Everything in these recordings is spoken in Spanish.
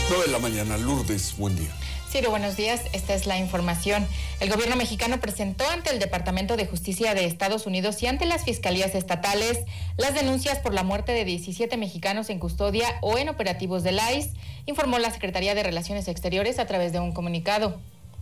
9 de la mañana, Lourdes, buen día. Ciro, buenos días. Esta es la información. El gobierno mexicano presentó ante el Departamento de Justicia de Estados Unidos y ante las fiscalías estatales las denuncias por la muerte de 17 mexicanos en custodia o en operativos del ICE, informó la Secretaría de Relaciones Exteriores a través de un comunicado.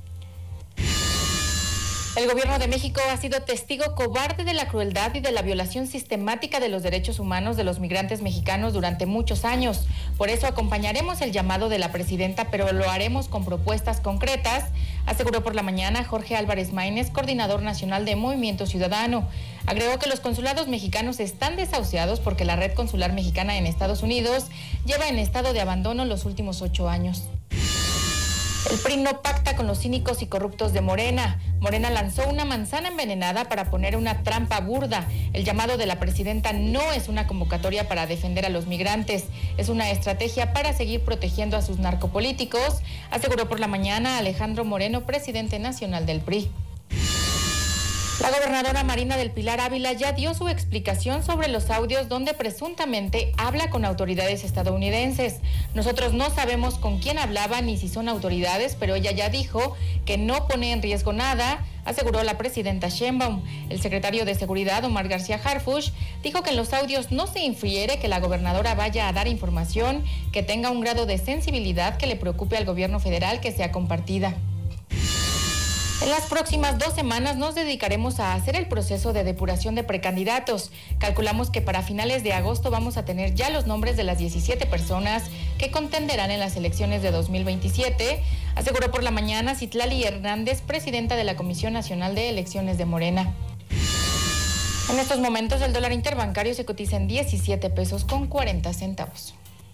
El gobierno de México ha sido testigo cobarde de la crueldad y de la violación sistemática de los derechos humanos de los migrantes mexicanos durante muchos años. Por eso acompañaremos el llamado de la presidenta, pero lo haremos con propuestas concretas, aseguró por la mañana Jorge Álvarez Maínez, coordinador nacional de Movimiento Ciudadano. Agregó que los consulados mexicanos están desahuciados porque la red consular mexicana en Estados Unidos lleva en estado de abandono los últimos 8 años. El PRI no pacta con los cínicos y corruptos de Morena. Morena lanzó una manzana envenenada para poner una trampa burda. El llamado de la presidenta no es una convocatoria para defender a los migrantes, es una estrategia para seguir protegiendo a sus narcopolíticos, aseguró por la mañana Alejandro Moreno, presidente nacional del PRI. La gobernadora Marina del Pilar Ávila ya dio su explicación sobre los audios donde presuntamente habla con autoridades estadounidenses. Nosotros no sabemos con quién hablaba ni si son autoridades, pero ella ya dijo que no pone en riesgo nada, aseguró la presidenta Sheinbaum. El secretario de Seguridad, Omar García Harfuch, dijo que en los audios no se infiere que la gobernadora vaya a dar información que tenga un grado de sensibilidad que le preocupe al gobierno federal que sea compartida. En las próximas 2 semanas nos dedicaremos a hacer el proceso de depuración de precandidatos. Calculamos que para finales de agosto vamos a tener ya los nombres de las 17 personas que contenderán en las elecciones de 2027, aseguró por la mañana Citlali Hernández, presidenta de la Comisión Nacional de Elecciones de Morena. En estos momentos el dólar interbancario se cotiza en 17 pesos con 40 centavos.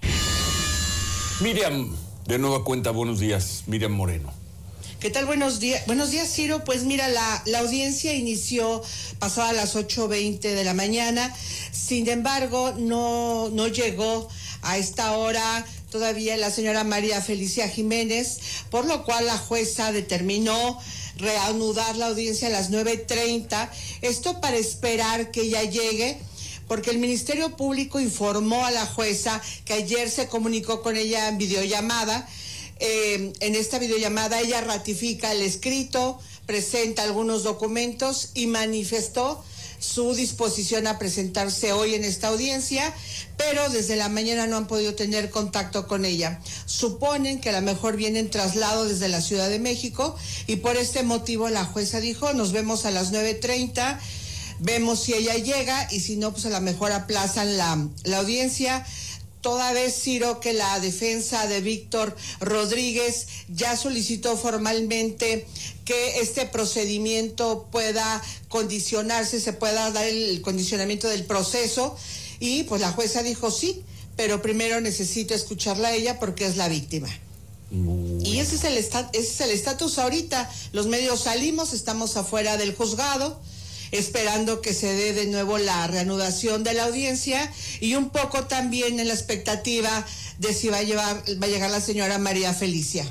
Miriam, de nueva cuenta, buenos días. Miriam Moreno. ¿Qué tal? Buenos días, Ciro. Pues mira, la audiencia inició pasadas las 8:20 de la mañana. Sin embargo, no llegó a esta hora todavía la señora María Felicia Jiménez, por lo cual la jueza determinó reanudar la audiencia a las 9:30. Esto para esperar que ella llegue, porque el Ministerio Público informó a la jueza que ayer se comunicó con ella en videollamada. En esta videollamada ella ratifica el escrito, presenta algunos documentos y manifestó su disposición a presentarse hoy en esta audiencia, pero desde la mañana no han podido tener contacto con ella. Suponen que a lo mejor viene en traslado desde la Ciudad de México y por este motivo la jueza dijo, nos vemos a las 9:30, vemos si ella llega y si no, pues a lo mejor aplazan la audiencia. Toda vez, Ciro, que la defensa de Víctor Rodríguez ya solicitó formalmente que este procedimiento pueda condicionarse, se pueda dar el condicionamiento del proceso, y pues la jueza dijo sí, pero primero necesito escucharla a ella porque es la víctima. Y ese es el estatus ahorita. Los medios salimos, estamos afuera del juzgado, esperando que se dé de nuevo la reanudación de la audiencia y un poco también en la expectativa de si va a llegar la señora María Felicia.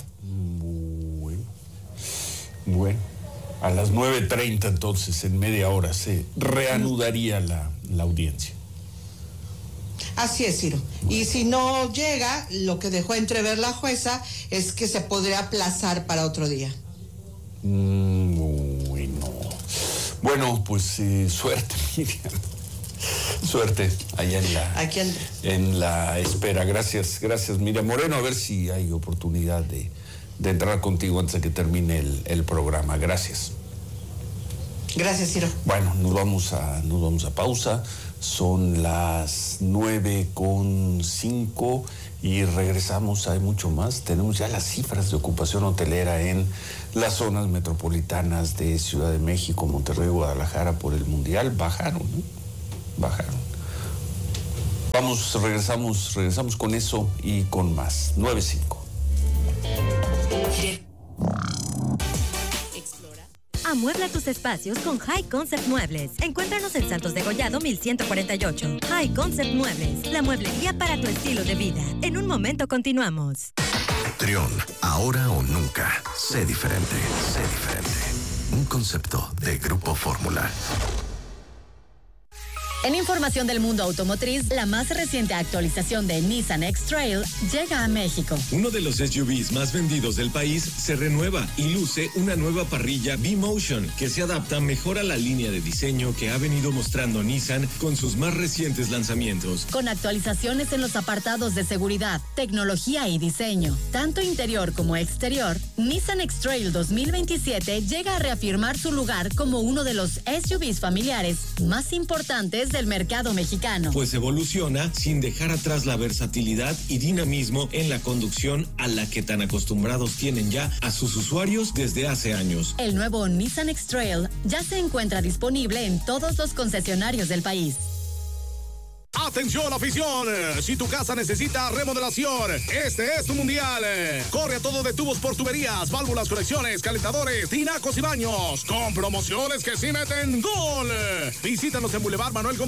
Bueno, a las 9:30 entonces, en media hora, se reanudaría la audiencia. Así es, Ciro. Y si no llega, lo que dejó entrever la jueza es que se podría aplazar para otro día. Bueno, pues suerte, Miriam. Suerte allá en la espera. Gracias, Miriam Moreno. A ver si hay oportunidad de entrar contigo antes de que termine el programa. Gracias. Gracias, Ciro. Bueno, nos vamos a pausa. Son las 9:05 y regresamos. Hay mucho más. Tenemos ya las cifras de ocupación hotelera en las zonas metropolitanas de Ciudad de México, Monterrey, Guadalajara por el Mundial. Bajaron, ¿no? Bajaron. Regresamos con eso y con más. 9:05. Amuebla tus espacios con High Concept Muebles. Encuéntranos en Santos de Gollado 1148. High Concept Muebles, la mueblería para tu estilo de vida. En un momento continuamos. Trión, ahora o nunca. Sé diferente, sé diferente. Un concepto de Grupo Fórmula. En información del mundo automotriz, la más reciente actualización de Nissan X-Trail llega a México. Uno de los SUVs más vendidos del país se renueva y luce una nueva parrilla V-Motion que se adapta mejor a la línea de diseño que ha venido mostrando Nissan con sus más recientes lanzamientos. Con actualizaciones en los apartados de seguridad, tecnología y diseño, tanto interior como exterior, Nissan X-Trail 2027 llega a reafirmar su lugar como uno de los SUVs familiares más importantes del mercado mexicano. Pues evoluciona sin dejar atrás la versatilidad y dinamismo en la conducción a la que tan acostumbrados tienen ya a sus usuarios desde hace años. El nuevo Nissan X-Trail ya se encuentra disponible en todos los concesionarios del país. ¡Atención, afición! Si tu casa necesita remodelación, este es tu mundial. Corre a todo de Tubos por Tuberías, válvulas, conexiones, calentadores, tinacos y baños, con promociones que sí meten gol. Visítanos en Boulevard Manuel Gómez